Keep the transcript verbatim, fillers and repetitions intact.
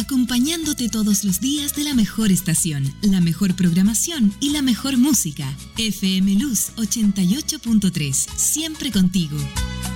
acompañándote todos los días de la mejor estación, la mejor programación y la mejor música. F M Luz ochenta y ocho punto tres, siempre contigo.